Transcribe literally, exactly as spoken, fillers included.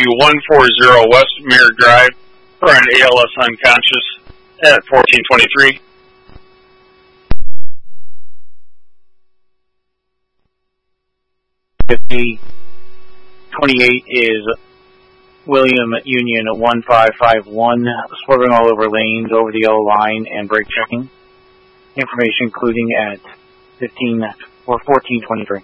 one forty West Mirror Drive for an A L S unconscious at fourteen twenty-three. fifty twenty-eight is William Union one five five one, swerving all over lanes over the yellow line and brake checking. Information including at fifteen or fourteen twenty-three.